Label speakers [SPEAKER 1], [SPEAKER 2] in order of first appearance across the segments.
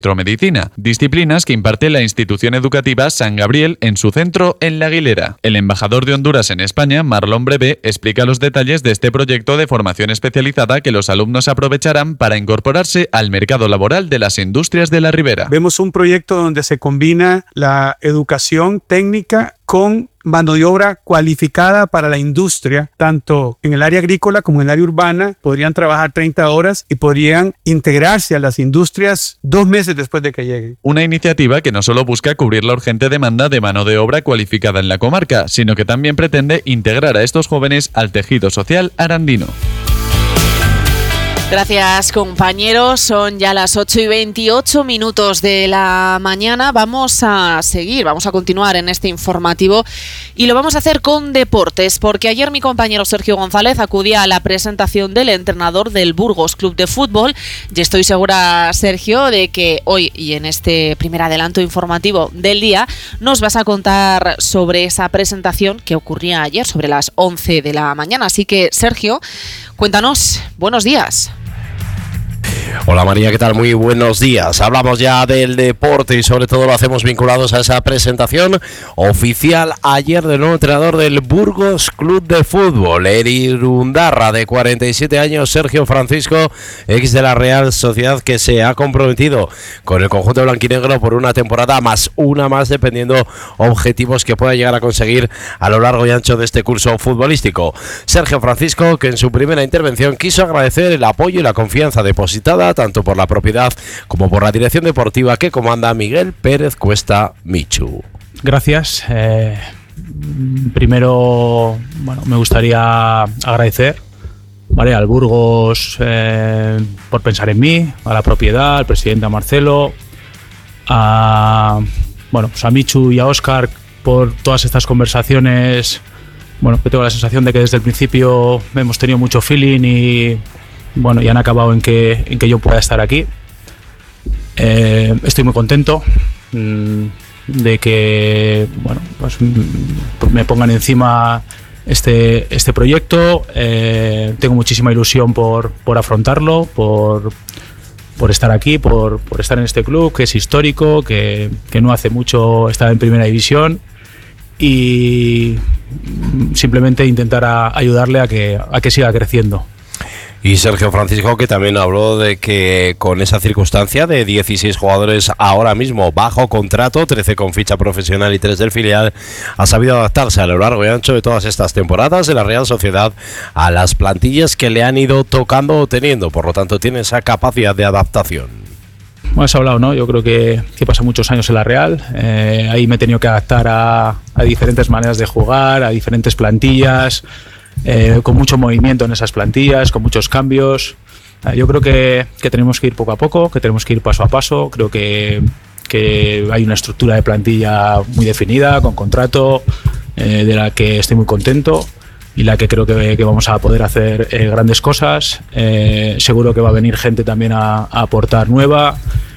[SPEAKER 1] electromedicina, disciplinas que imparte la institución educativa San Gabriel en su centro en La Aguilera. El embajador de Honduras en España, Marlon Brevé, explica los detalles de este proyecto de formación especializada que los alumnos aprovecharán para incorporarse al mercado laboral de las industrias de la Ribera.
[SPEAKER 2] Vemos un proyecto donde se combina la educación técnica con mano de obra cualificada para la industria, tanto en el área agrícola como en el área urbana. Podrían trabajar 30 horas y podrían integrarse a las industrias 2 meses después de que lleguen.
[SPEAKER 1] Una iniciativa que no solo busca cubrir la urgente demanda de mano de obra cualificada en la comarca, sino que también pretende integrar a estos jóvenes al tejido social arandino.
[SPEAKER 3] Gracias, compañeros. Son ya las 8:28 de la mañana. Vamos a continuar en este informativo y lo vamos a hacer con deportes, porque ayer mi compañero Sergio González acudía a la presentación del entrenador del Burgos Club de Fútbol y estoy segura, Sergio, de que hoy y en este primer adelanto informativo del día nos vas a contar sobre esa presentación que ocurría ayer sobre las 11 de la mañana. Así que, Sergio, cuéntanos. Buenos días.
[SPEAKER 4] Hola María, ¿qué tal? Muy buenos días. Hablamos ya del deporte y sobre todo lo hacemos vinculados a esa presentación oficial ayer del nuevo entrenador del Burgos Club de Fútbol, el irundarra de 47 años, Sergio Francisco, ex de la Real Sociedad, que se ha comprometido con el conjunto blanquinegro por una temporada más, una más, dependiendo objetivos que pueda llegar a conseguir a lo largo y ancho de este curso futbolístico. Sergio Francisco, que en su primera intervención quiso agradecer el apoyo y la confianza depositada tanto por la propiedad como por la dirección deportiva que comanda Miguel Pérez Cuesta Michu.
[SPEAKER 5] Gracias. Primero, me gustaría agradecer, ¿vale?, al Burgos por pensar en mí, a la propiedad, al presidente, a Marcelo, a Michu y a Óscar por todas estas conversaciones. Que tengo la sensación de que desde el principio hemos tenido mucho feeling y han acabado en que yo pueda estar aquí. Estoy muy contento de que me pongan encima este proyecto. Tengo muchísima ilusión por afrontarlo, por estar aquí, por estar en este club que es histórico, que no hace mucho estaba en primera división, y simplemente intentar ayudarle a que siga creciendo.
[SPEAKER 4] Y Sergio Francisco, que también habló de que con esa circunstancia de 16 jugadores ahora mismo bajo contrato, 13 con ficha profesional y 3 del filial, ha sabido adaptarse a lo largo y ancho de todas estas temporadas de la Real Sociedad a las plantillas que le han ido tocando o teniendo, por lo tanto tiene esa capacidad de adaptación.
[SPEAKER 5] Has hablado, ¿no? Yo creo que pasé muchos años en la Real, ahí me he tenido que adaptar a diferentes maneras de jugar, a diferentes plantillas, con mucho movimiento en esas plantillas, con muchos cambios. Yo creo que tenemos que ir poco a poco, que tenemos que ir paso a paso. Creo que hay una estructura de plantilla muy definida, con contrato, de la que estoy muy contento y la que creo que vamos a poder hacer grandes cosas. Seguro que va a venir gente también a aportar nueva,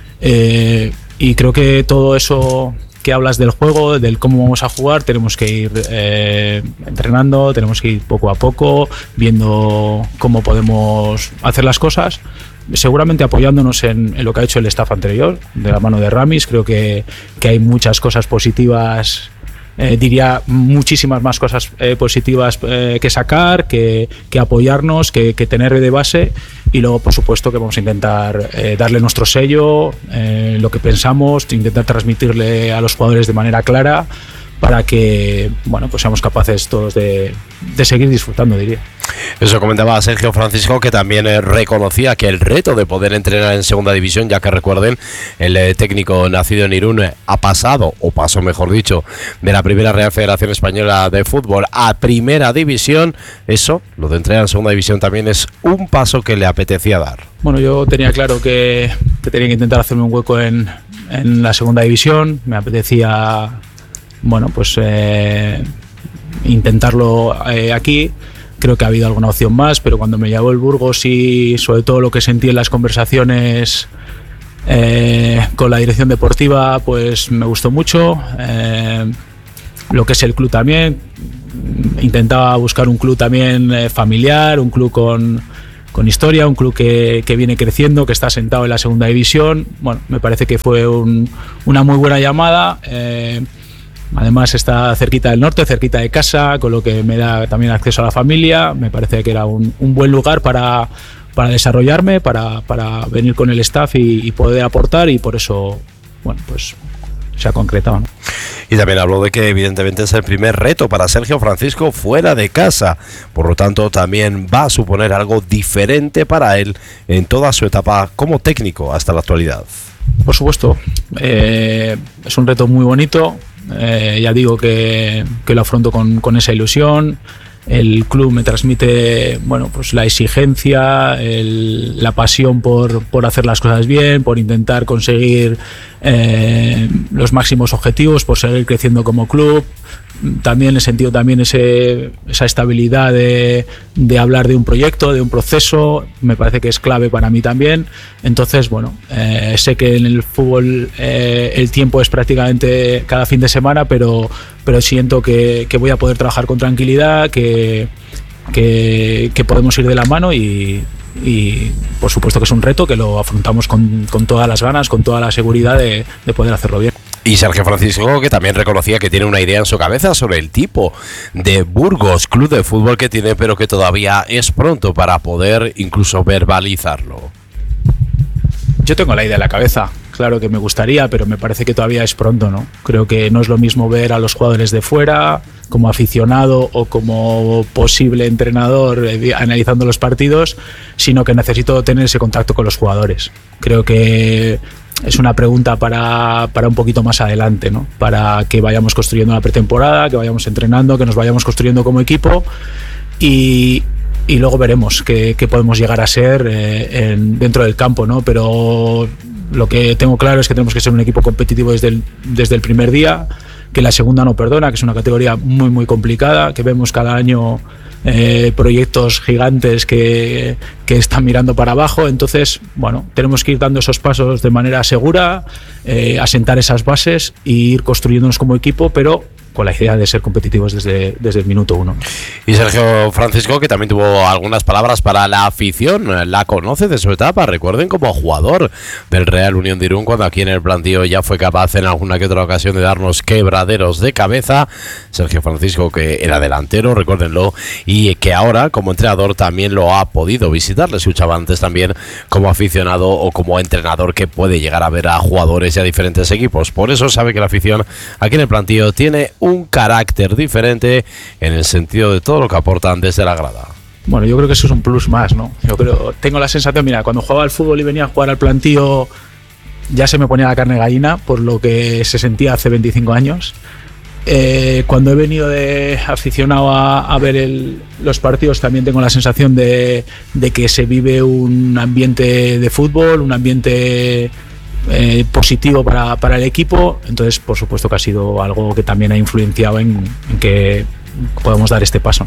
[SPEAKER 5] y creo que todo eso que hablas del juego, del cómo vamos a jugar, tenemos que ir entrenando, tenemos que ir poco a poco, viendo cómo podemos hacer las cosas, seguramente apoyándonos en lo que ha hecho el staff anterior, de la mano de Ramis. Creo que hay muchas cosas positivas, diría muchísimas más cosas positivas que sacar, que apoyarnos, que tener de base, y luego por supuesto que vamos a intentar darle nuestro sello, lo que pensamos, intentar transmitirle a los jugadores de manera clara para que seamos capaces todos de seguir disfrutando, diría.
[SPEAKER 4] Eso comentaba Sergio Francisco, que también reconocía que el reto de poder entrenar en segunda división, ya que recuerden, el técnico nacido en Irún pasó mejor dicho, de la primera Real Federación Española de Fútbol a primera división, eso, lo de entrenar en segunda división también es un paso que le apetecía dar. Yo
[SPEAKER 5] tenía claro que tenía que intentar hacerme un hueco en la segunda división. Me apetecía intentarlo aquí. Creo que ha habido alguna opción más, pero cuando me llamó el Burgos y sobre todo lo que sentí en las conversaciones con la dirección deportiva, pues me gustó mucho. Lo que es el club también, intentaba buscar un club también familiar, un club historia, un club que viene creciendo, que está sentado en la segunda división. Bueno, me parece que fue una muy buena llamada. Además está cerquita del norte, cerquita de casa, con lo que me da también acceso a la familia. Me parece que era un buen lugar para desarrollarme, para venir con el staff y poder aportar, y por eso, bueno, pues se ha concretado, ¿no?
[SPEAKER 4] Y también habló de que evidentemente es el primer reto para Sergio Francisco fuera de casa, por lo tanto también va a suponer algo diferente para él en toda su etapa como técnico hasta la actualidad.
[SPEAKER 5] Por supuesto, es un reto muy bonito, ya digo que lo afronto con esa ilusión. El club me transmite, bueno, pues la exigencia, la pasión por hacer las cosas bien, por intentar conseguir los máximos objetivos, por seguir creciendo como club. También he sentido también esa estabilidad de hablar de un proyecto, de un proceso. Me parece que es clave para mí también. Entonces, bueno, sé que en el fútbol el tiempo es prácticamente cada fin de semana, pero siento que voy a poder trabajar con tranquilidad, que podemos ir de la mano y por supuesto que es un reto que lo afrontamos con todas las ganas, con toda la seguridad de poder hacerlo bien.
[SPEAKER 4] Y Sergio Francisco, que también reconocía que tiene una idea en su cabeza sobre el tipo de Burgos Club de Fútbol que tiene, pero que todavía es pronto para poder incluso verbalizarlo.
[SPEAKER 5] Yo tengo la idea en la cabeza, claro que me gustaría, pero me parece que todavía es pronto, ¿no? Creo que no es lo mismo ver a los jugadores de fuera, como aficionado o como posible entrenador analizando los partidos, sino que necesito tener ese contacto con los jugadores. Creo que es una pregunta para un poquito más adelante, ¿no? Para que vayamos construyendo la pretemporada, que vayamos entrenando, que nos vayamos construyendo como equipo y luego veremos qué podemos llegar a ser dentro del campo, ¿no? Pero lo que tengo claro es que tenemos que ser un equipo competitivo desde el primer día, que la segunda no perdona, que es una categoría muy muy complicada, que vemos cada año proyectos gigantes que están mirando para abajo. Entonces, bueno, tenemos que ir dando esos pasos de manera segura, asentar esas bases e ir construyéndonos como equipo, pero con la idea de ser competitivos desde el minuto uno.
[SPEAKER 4] Y Sergio Francisco, que también tuvo algunas palabras para la afición, la conoce de su etapa, recuerden, como jugador del Real Unión de Irún, cuando aquí en el plantío ya fue capaz en alguna que otra ocasión de darnos quebraderos de cabeza. Sergio Francisco, que era delantero, recuérdenlo, y que ahora como entrenador también lo ha podido visitar. Le escuchaba antes también como aficionado o como entrenador que puede llegar a ver a jugadores y a diferentes equipos. Por eso sabe que la afición aquí en el plantío tiene un carácter diferente en el sentido de todo lo que aportan desde la grada.
[SPEAKER 5] Bueno, yo creo que eso es un plus más, ¿no? Tengo la sensación, mira, cuando jugaba al fútbol y venía a jugar al plantío ya se me ponía la carne gallina por lo que se sentía hace 25 años. Cuando he venido de aficionado a ver los partidos también tengo la sensación de que se vive un ambiente de fútbol, un ambiente positivo para el equipo. Entonces, por supuesto que ha sido algo que también ha influenciado en que podamos dar este paso.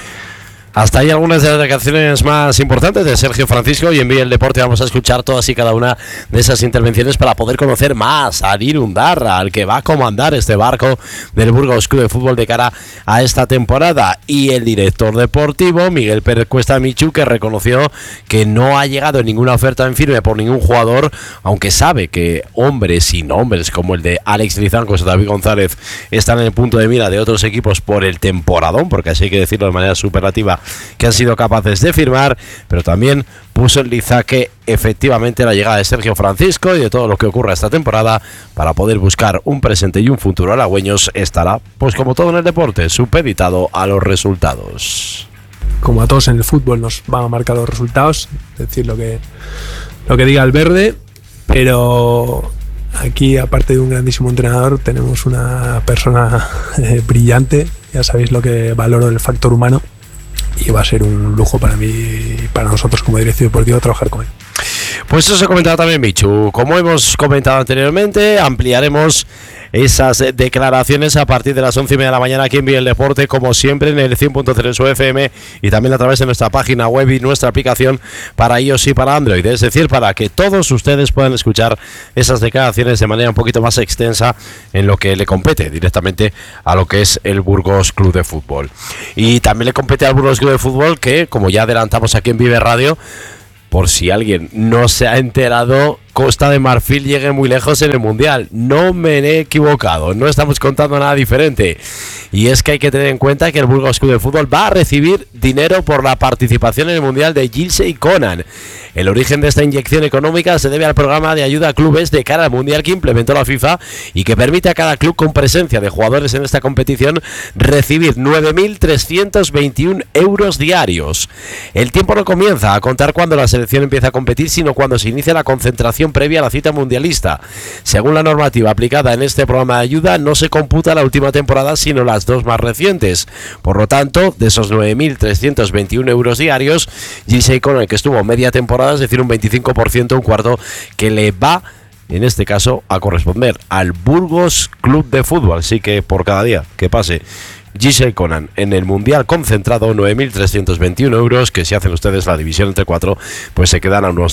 [SPEAKER 4] Hasta ahí algunas de las declaraciones más importantes de Sergio Francisco, y en Vía el Deporte vamos a escuchar todas y cada una de esas intervenciones para poder conocer más a Irundarra, al que va a comandar este barco del Burgos Club de Fútbol de cara a esta temporada. Y el director deportivo, Miguel Pérez Cuesta Michu, que reconoció que no ha llegado ninguna oferta en firme por ningún jugador, aunque sabe que hombres y nombres como el de Alex Lizancos o David González están en el punto de mira de otros equipos por el temporadón, porque así hay que decirlo de manera superlativa, que han sido capaces de firmar, pero también puso en liza que efectivamente la llegada de Sergio Francisco y de todo lo que ocurra esta temporada para poder buscar un presente y un futuro halagüeños estará, pues como todo en el deporte, supeditado a los resultados.
[SPEAKER 6] Como a todos en el fútbol nos van a marcar los resultados, es decir, lo que diga el verde, pero aquí, aparte de un grandísimo entrenador, tenemos una persona brillante. Ya sabéis lo que valoro del factor humano, y va a ser un lujo para mí y para nosotros como dirección deportiva trabajar con él.
[SPEAKER 4] Pues eso se ha comentado también, Michu. Como hemos comentado anteriormente, ampliaremos esas declaraciones a partir de las 11:30 de la mañana aquí en Vive el Deporte, como siempre en el 100.3 FM y también a través de nuestra página web y nuestra aplicación para iOS y para Android. Es decir, para que todos ustedes puedan escuchar esas declaraciones de manera un poquito más extensa en lo que le compete directamente a lo que es el Burgos Club de Fútbol. Y también le compete al Burgos Club de Fútbol que, como ya adelantamos aquí en Vive Radio, por si alguien no se ha enterado, Costa de Marfil llegue muy lejos en el Mundial. No me he equivocado, no estamos contando nada diferente. Y es que hay que tener en cuenta que el Burgos Club de Fútbol va a recibir dinero por la participación en el Mundial de Gilsey Conan. El origen de esta inyección económica se debe al programa de ayuda a clubes de cara al Mundial que implementó la FIFA y que permite a cada club con presencia de jugadores en esta competición recibir 9.321 euros diarios. El tiempo no comienza a contar cuando la selección empieza a competir, sino cuando se inicia la concentración previa a la cita mundialista. Según la normativa aplicada en este programa de ayuda, no se computa la última temporada, sino las dos más recientes. Por lo tanto, de esos 9.321 euros diarios, Gilsey Conan, que estuvo media temporada, es decir, un 25%, un cuarto, que le va, en este caso, a corresponder al Burgos Club de Fútbol. Así que por cada día que pase Gilsey Conan en el Mundial concentrado, 9.321 euros, que si hacen ustedes la división entre 4, pues se quedan a unos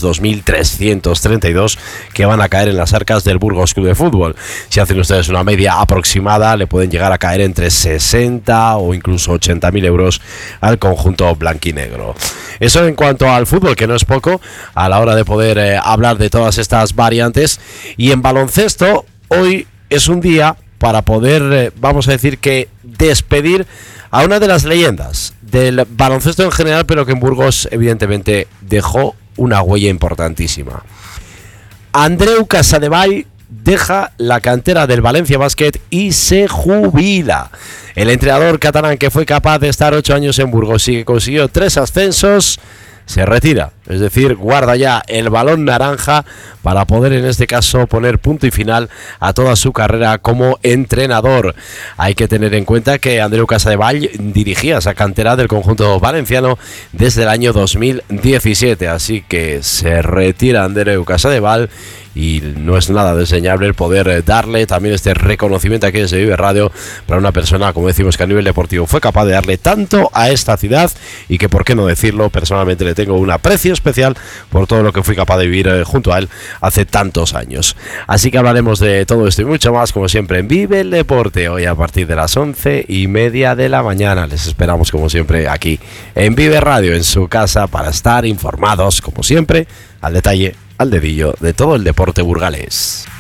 [SPEAKER 4] 2.332 que van a caer en las arcas del Burgos Club de Fútbol. Si hacen ustedes una media aproximada, le pueden llegar a caer entre 60 o incluso 80.000 euros al conjunto blanquinegro. Eso en cuanto al fútbol, que no es poco a la hora de poder hablar de todas estas variantes. Y en baloncesto, hoy es un día para poder, vamos a decir que, despedir a una de las leyendas del baloncesto en general, pero que en Burgos evidentemente dejó una huella importantísima. Andreu Casadevall deja la cantera del Valencia Basket y se jubila. El entrenador catalán, que fue capaz de estar 8 años en Burgos y que consiguió 3 ascensos, se retira, es decir, guarda ya el balón naranja para poder en este caso poner punto y final a toda su carrera como entrenador. Hay que tener en cuenta que Andreu Casadevall dirigía esa cantera del conjunto valenciano desde el año 2017, así que se retira Andreu Casadevall y no es nada desdeñable el poder darle también este reconocimiento aquí desde Vive Radio para una persona, como decimos, que a nivel deportivo fue capaz de darle tanto a esta ciudad y que, por qué no decirlo, personalmente le tengo un aprecio especial por todo lo que fui capaz de vivir junto a él hace tantos años. Así que hablaremos de todo esto y mucho más, como siempre, en Vive el Deporte, hoy a partir de las 11:30 de la mañana. Les esperamos, como siempre, aquí en Vive Radio, en su casa, para estar informados, como siempre, al detalle, al dedillo, de todo el deporte burgalés.